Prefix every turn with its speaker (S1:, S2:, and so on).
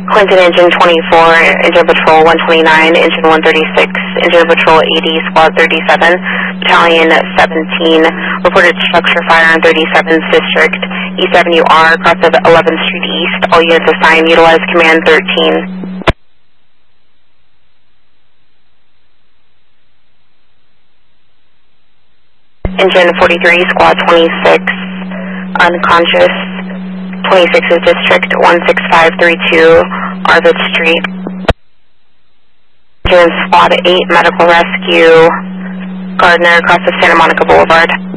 S1: Clinton Engine 24, Engine Patrol 129, Engine 136, Engine Patrol 80, Squad 37, Battalion 17, reported structure fire in 37th District, East Avenue R, across of 11th Street East. All units assigned, utilize Command 13. Engine 43, Squad 26, unconscious, 26th District, 16532, Arvid Street. Engine Squad 8, Medical Rescue, Gardner, across of Santa Monica Boulevard.